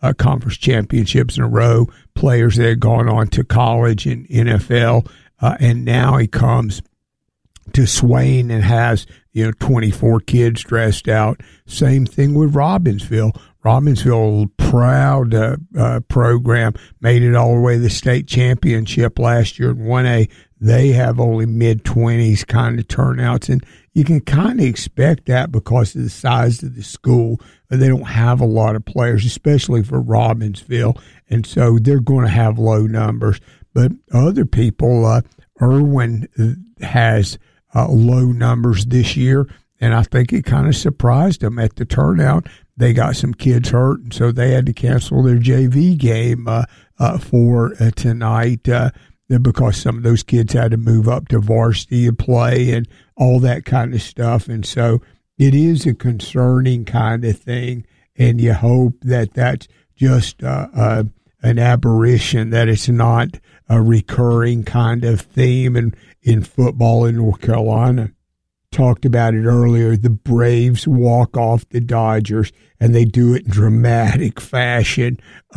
conference championships in a row, players that had gone on to college and NFL, and now he comes to Swain and has 24 kids dressed out. Same thing with Robbinsville. Robbinsville, proud program, made it all the way to the state championship last year in 1A. They have only mid-20s kind of turnouts, and you can kind of expect that because of the size of the school. They don't have a lot of players, especially for Robbinsville, and so they're going to have low numbers. But other people, Irwin has low numbers this year, and I think it kind of surprised them at the turnout. They got some kids hurt, and so they had to cancel their JV game for tonight because some of those kids had to move up to varsity and play and all that kind of stuff. And so it is a concerning kind of thing, and you hope that that's just an aberration, that it's not a recurring kind of theme in football in North Carolina. Talked about it earlier. The Braves walk off the Dodgers, and they do it in dramatic fashion.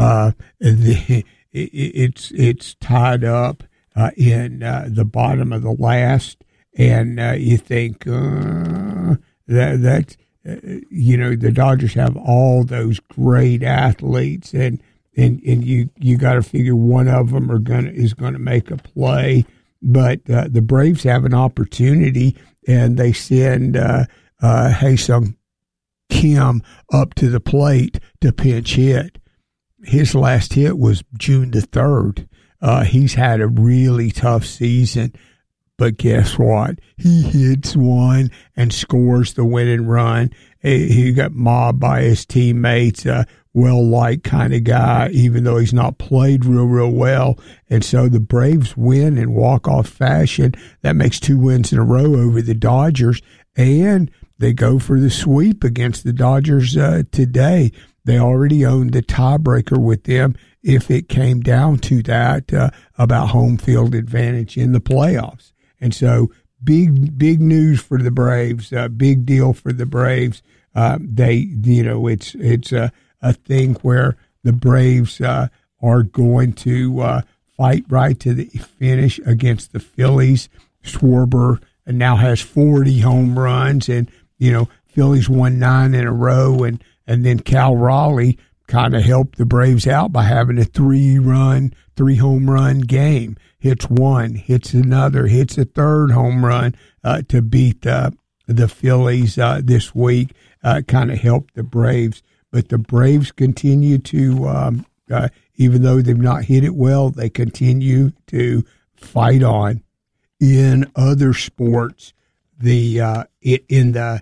It's tied up in the bottom of the last, and you think the Dodgers have all those great athletes, and you got to figure one of them is gonna make a play, but the Braves have an opportunity. And they send Hae-Sung Kim up to the plate to pinch hit. His last hit was June the 3rd. He's had a really tough season, but guess what? He hits one and scores the winning run. He got mobbed by his teammates, well-liked kind of guy, even though he's not played real well. And so the Braves win in walk-off fashion. That makes 2 wins in a row over the Dodgers, and they go for the sweep against the Dodgers today. They already owned the tiebreaker with them if it came down to that about home field advantage in the playoffs. And so big news for the Braves, big deal for the Braves. It's a thing where the Braves are going to fight right to the finish against the Phillies. Schwarber now has 40 home runs, and Phillies won 9 in a row, and then Cal Raleigh kind of helped the Braves out by having a 3 home run game. Hits one, hits another, hits a third home run to beat the Phillies this week. Kind of helped the Braves. But the Braves continue to, even though they've not hit it well, they continue to fight on. In other sports, in the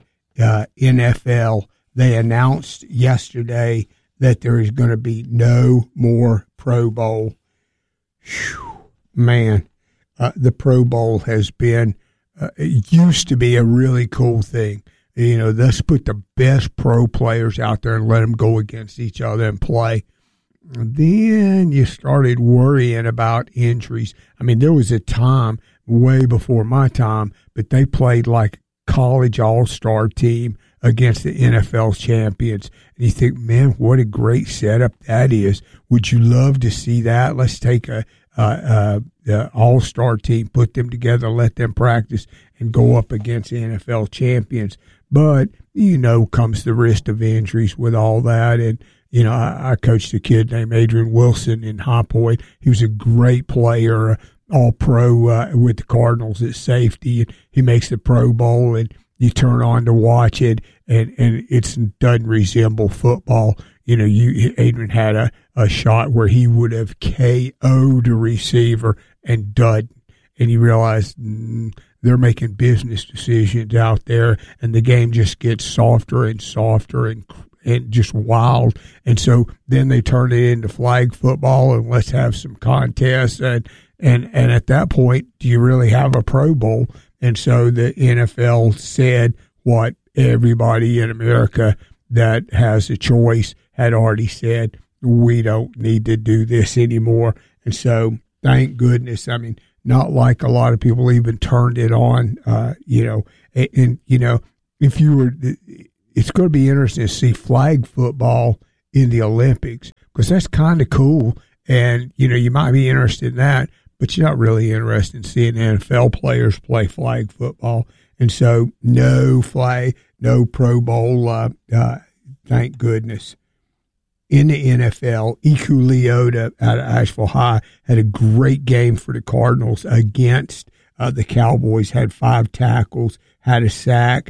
NFL, they announced yesterday that there is going to be no more Pro Bowl. Whew, man, the Pro Bowl has been, it used to be a really cool thing. Let's put the best pro players out there and let them go against each other and play. And then you started worrying about injuries. I mean, there was a time way before my time, but they played like college all-star team against the NFL champions. And you think, man, what a great setup that is. Would you love to see that? Let's take a all-star team, put them together, let them practice, and go up against the NFL champions. But, comes the risk of injuries with all that. And, I coached a kid named Adrian Wilson in High Point. He was a great player, all-pro with the Cardinals at safety. And he makes the Pro Bowl, and you turn on to watch it, and it doesn't resemble football. Adrian had a shot where he would have KO'd a receiver and dud. And you realize they're making business decisions out there, and the game just gets softer and softer and just wild. And so then they turn it into flag football, and let's have some contests. And at that point, do you really have a Pro Bowl? And so the NFL said what everybody in America that has a choice had already said: we don't need to do this anymore. And so thank goodness. I mean, not like a lot of people even turned it on, if you were, it's going to be interesting to see flag football in the Olympics, because that's kind of cool. And, you might be interested in that, but you're not really interested in seeing NFL players play flag football. And so no Pro Bowl, thank goodness. In the NFL, Iku Leota out of Asheville High had a great game for the Cardinals against the Cowboys, had 5 tackles, had a sack.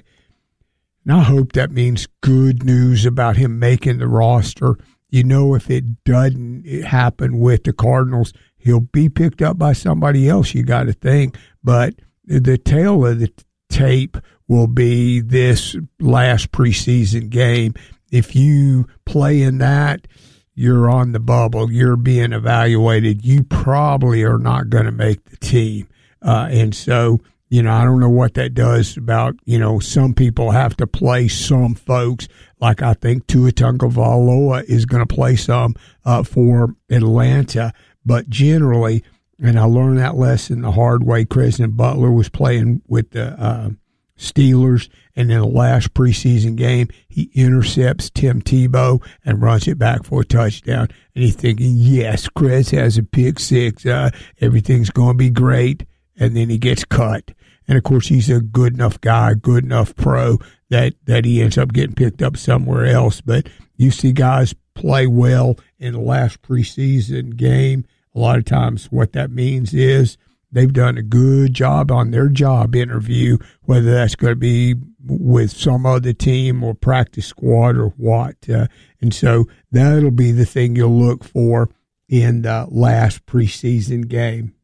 And I hope that means good news about him making the roster. If it doesn't happen with the Cardinals, he'll be picked up by somebody else, you got to think. But the tail of the tape will be this last preseason game. If you play in that, you're on the bubble. You're being evaluated. You probably are not going to make the team. And so, I don't know what that does about, some people have to play some folks. Like I think Tua Tagovailoa is going to play some for Atlanta. But generally, and I learned that lesson the hard way, President Butler was playing with the Steelers, and in the last preseason game, he intercepts Tim Tebow and runs it back for a touchdown. And he's thinking, yes, Chris has a pick 6. Everything's going to be great. And then he gets cut. And, of course, he's a good enough guy, good enough pro that he ends up getting picked up somewhere else. But you see guys play well in the last preseason game. A lot of times what that means is they've done a good job on their job interview, whether that's going to be with some other team or practice squad or what. And so that'll be the thing you'll look for in the last preseason game.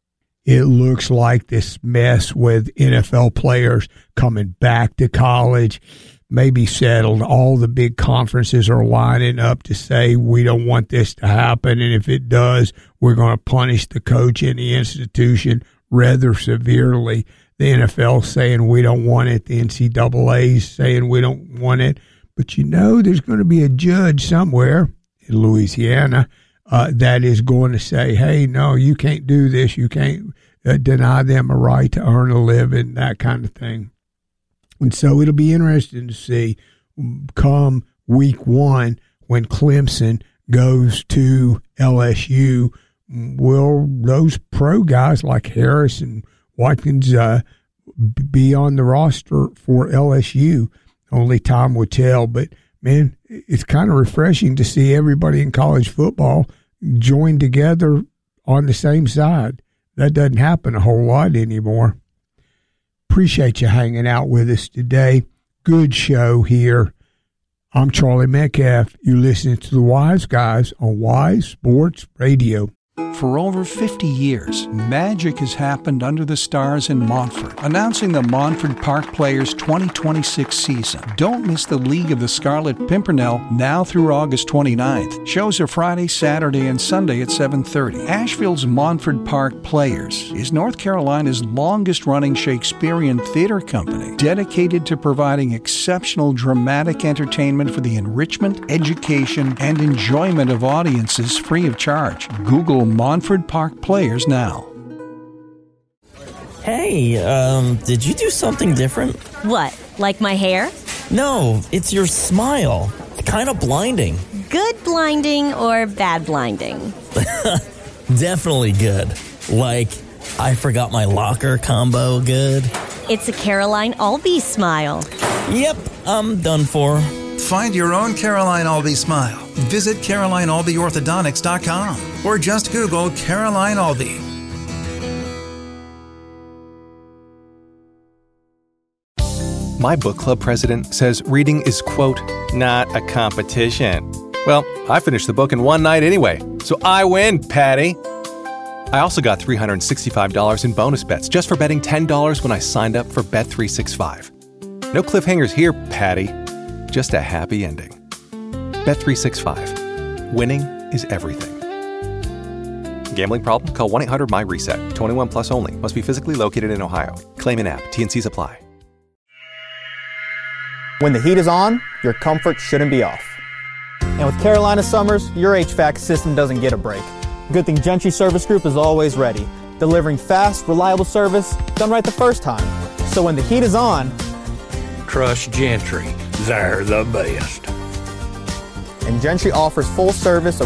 It looks like this mess with NFL players coming back to college may be settled. All the big conferences are lining up to say we don't want this to happen, and if it does, we're going to punish the coach and the institution rather severely. The NFL saying we don't want it. The NCAA saying we don't want it. But there's going to be a judge somewhere in Louisiana that is going to say, hey, no, you can't do this. You can't deny them a right to earn a living, that kind of thing. And so it'll be interesting to see come week 1 when Clemson goes to LSU, will those pro guys like Harris and Watkins be on the roster for LSU? Only time will tell. But, man, it's kind of refreshing to see everybody in college football join together on the same side. That doesn't happen a whole lot anymore. Appreciate you hanging out with us today. Good show here. I'm Charlie Metcalf. You're listening to the Wise Guys on Wise Sports Radio. For over 50 years, magic has happened under the stars in Montfort, announcing the Montfort Park Players 2026 season. Don't miss the League of the Scarlet Pimpernel now through August 29th. Shows are Friday, Saturday, and Sunday at 7:30. Asheville's Montfort Park Players is North Carolina's longest-running Shakespearean theater company, dedicated to providing exceptional dramatic entertainment for the enrichment, education, and enjoyment of audiences free of charge. Google Montfort Park Players now. Hey, did you do something different? What, like my hair? No, it's your smile. Kind of blinding. Good blinding or bad blinding? Definitely good. Like, I forgot my locker combo good. It's a Caroline Albee smile. Yep, I'm done for. Find your own Caroline Albee smile. Visit CarolineAlbeeOrthodontics.com or just Google Caroline Albee. My book club president says reading is, quote, not a competition. Well, I finished the book in one night anyway, so I win, Patty. I also got $365 in bonus bets just for betting $10 when I signed up for Bet365. No cliffhangers here, Patty. Just a happy ending. Bet365. Winning is everything. Gambling problem? Call 1-800-MY-RESET. 21 plus only. Must be physically located in Ohio. Claim in app. T&Cs apply. When the heat is on, your comfort shouldn't be off. And with Carolina Summers, your HVAC system doesn't get a break. Good thing Gentry Service Group is always ready, delivering fast, reliable service done right the first time. So when the heat is on, trust Gentry. They're the best. and Gentry offers full service